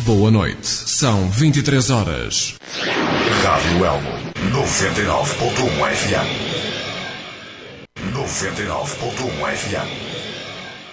Boa noite. São 23 horas. Rádio Elmo 99.1 FM. 99.1 FM.